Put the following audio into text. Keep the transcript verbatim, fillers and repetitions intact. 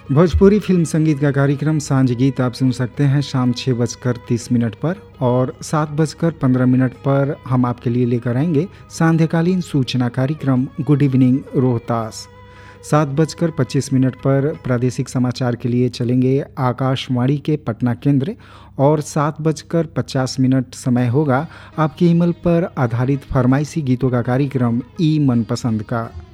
Bhojpuri film संगीत का कार्यक्रम सांझ गीत आप सुन सकते हैं शाम छः बजकर तीस मिनट पर, और सात बजकर पंद्रह मिनट पर हम आपके लिए लेकर आएंगे सांध्यकालीन सूचना कार्यक्रम गुड इवनिंग रोहतास। सात बजकर पच्चीस मिनट पर प्रादेशिक समाचार के लिए चलेंगे आकाशवाणी के पटना केंद्र, और सात बजकर पचास मिनट समय होगा आपकी ईमेल पर आधारित फरमाइशी गीतों का कार्यक्रम ई मनपसंद का।